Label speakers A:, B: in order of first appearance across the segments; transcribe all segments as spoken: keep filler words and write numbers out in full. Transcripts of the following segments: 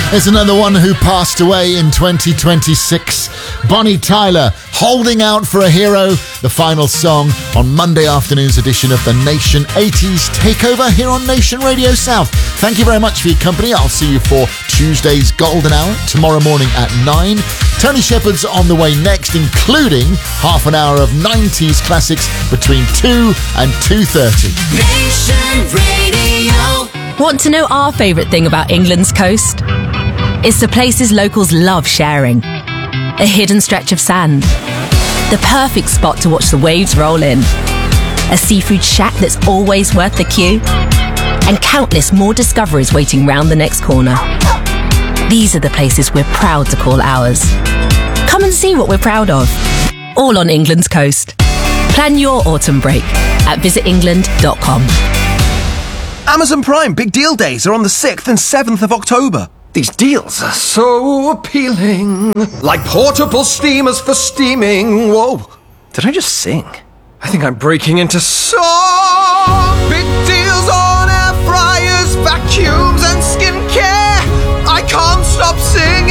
A: There's another one who passed away in twenty twenty-six. Bonnie Tyler, Holding Out for a Hero, the final song on Monday afternoon's edition of the Nation eighties Takeover here on Nation Radio South. Thank you very much for your company. I'll see you for Tuesday's Golden Hour tomorrow morning at nine. Tony Shepard's on the way next, including half an hour of nineties classics between two and two thirty.
B: Nation Radio.
C: Want to know our favourite thing about England's coast? It's the places locals love sharing. A hidden stretch of sand. The perfect spot to watch the waves roll in. A seafood shack that's always worth the queue. And countless more discoveries waiting round the next corner. These are the places we're proud to call ours. Come and see what we're proud of. All on England's coast. Plan your autumn break at visit england dot com.
D: Amazon Prime Big Deal Days are on the sixth and seventh of October. These deals are so appealing. Like portable steamers for steaming. Whoa. Did I just sing? I think I'm breaking into song. Big deals on air fryers, vacuums and skincare. I can't stop singing.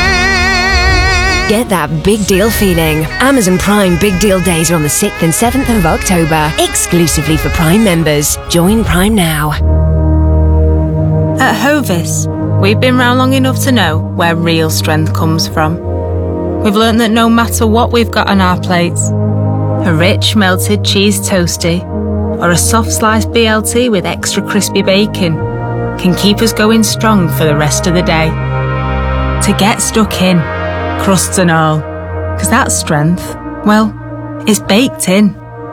E: Get that big deal feeling. Amazon Prime Big Deal Days are on the sixth and seventh of October. Exclusively for Prime members. Join Prime now.
F: At Hovis, we've been round long enough to know where real strength comes from. We've learnt that no matter what we've got on our plates, a rich melted cheese toastie or a soft sliced B L T with extra crispy bacon can keep us going strong for the rest of the day. To get stuck in, crusts and all, because that strength, well, is baked in.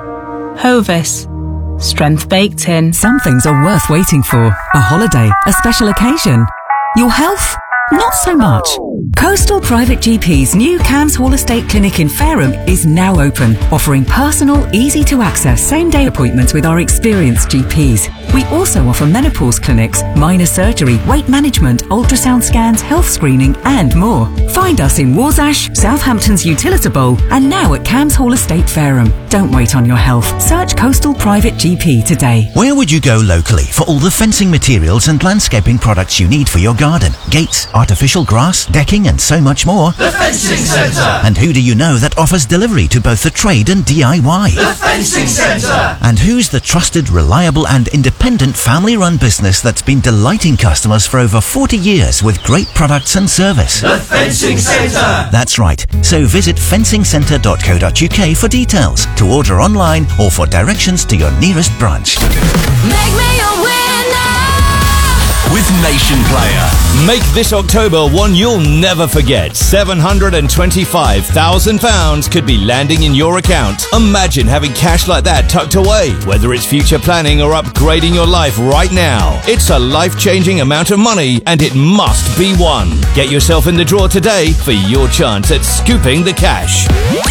F: Hovis. Strength baked in.
G: Some things are worth waiting for. A holiday, a special occasion. Your health? Not so much. Coastal Private G P's new Cams Hall Estate Clinic in Fareham is now open, offering personal, easy-to-access same-day appointments with our experienced G Ps. We also offer menopause clinics, minor surgery, weight management, ultrasound scans, health screening, and more. Find us in Warsash, Southampton's Utilita Bowl, and now at Cams Hall Estate Fareham. Don't wait on your health. Search Coastal Private G P today.
H: Where would you go locally for all the fencing materials and landscaping products you need for your garden? Gates, artificial grass, decking, and so much more.
B: The Fencing Centre.
H: And who do you know that offers delivery to both the trade and D I Y?
B: The Fencing Centre.
H: And who's the trusted, reliable and independent family-run business that's been delighting customers for over forty years with great products and service?
B: The Fencing Centre.
H: That's right. So visit fencing centre dot co dot uk for details, to order online or for directions to your nearest branch.
B: Make me a winner
I: with Nation Player.
J: Make this October one you'll never forget. seven hundred twenty-five thousand pounds could be landing in your account. Imagine having cash like that tucked away, whether it's future planning or upgrading your life right now. It's a life-changing amount of money, and it must be won. Get yourself in the draw today for your chance at scooping the cash.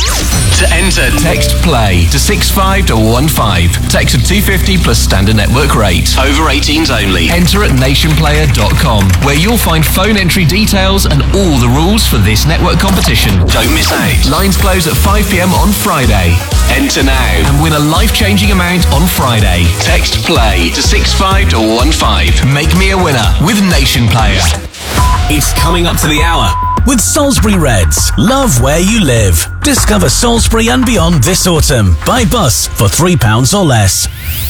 I: To enter, text PLAY to six five one five. Text of two fifty plus standard network rate. Over eighteens only. Enter at nation player dot com, where you'll find phone entry details and all the rules for this network competition. Don't miss out. Lines close at five p m on Friday. Enter now and win a life-changing amount on Friday. Text PLAY to six five one five. Make me a winner with Nation Player.
K: It's coming up to the hour with Salisbury Reds. Love where you live. Discover Salisbury and beyond this autumn. By bus for three pounds or less.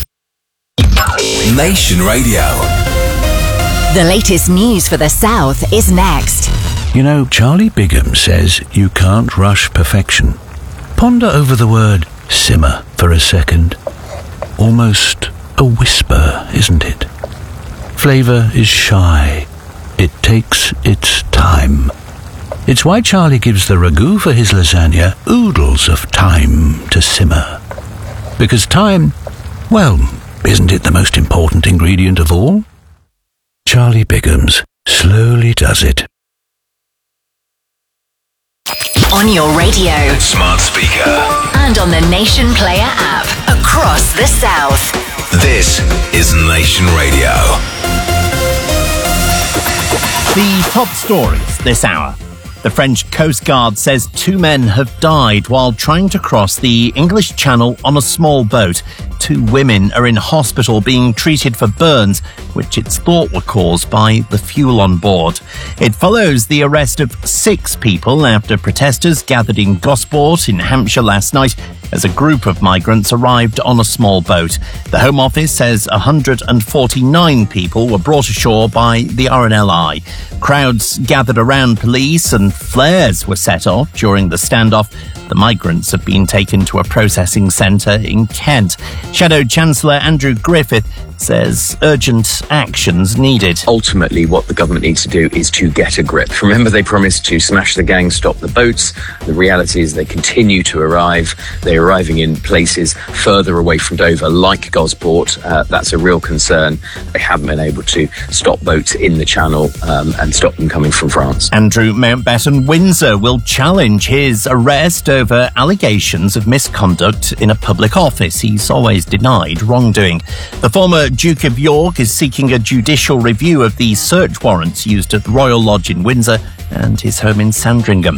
I: Nation Radio.
E: The latest news for the South is next.
L: You know, Charlie Bigham says you can't rush perfection. Ponder over the word simmer for a second. Almost a whisper, isn't it? Flavour is shy. It takes its time. It's why Charlie gives the ragu for his lasagna oodles of time to simmer. Because time, well, isn't it the most important ingredient of all? Charlie Bigham's slowly does it.
E: On your radio,
I: smart speaker,
E: and on the Nation Player app across the South.
I: This is Nation Radio.
M: The top stories this hour. The French Coast Guard says two men have died while trying to cross the English Channel on a small boat. two women are in hospital being treated for burns, which it's thought were caused by the fuel on board. It follows the arrest of six people after protesters gathered in Gosport in Hampshire last night as a group of migrants arrived on a small boat. The Home Office says one hundred forty-nine people were brought ashore by the R N L I. Crowds gathered around police and flares were set off during the standoff. The migrants have been taken to a processing centre in Kent. Shadow Chancellor Andrew Griffith says urgent actions needed.
N: Ultimately, what the government needs to do is to get a grip. Remember, they promised to smash the gang, stop the boats. The reality is they continue to arrive. They're arriving in places further away from Dover, like Gosport. Uh, that's a real concern. They haven't been able to stop boats in the channel um, and stop them coming from France.
M: Andrew Mountbatten Windsor will challenge his arrest over allegations of misconduct in a public office. He's always denied wrongdoing. The former Duke of York is seeking a judicial review of the search warrants used at the Royal Lodge in Windsor and his home in Sandringham.